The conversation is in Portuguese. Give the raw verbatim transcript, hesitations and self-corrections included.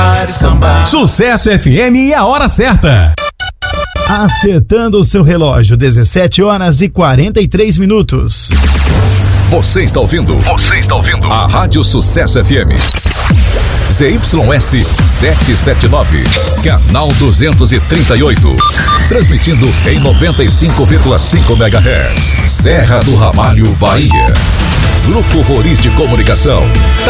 cantar e sambar. Sucesso F M e a hora certa. Acertando o seu relógio, dezessete horas e quarenta e três minutos. Você está ouvindo? Você está ouvindo? A Rádio Sucesso F M. Z Y S setecentos e setenta e nove, canal duzentos e trinta e oito. Transmitindo em noventa e cinco vírgula cinco megahertz. Serra do Ramalho, Bahia. Grupo Roriz de Comunicação.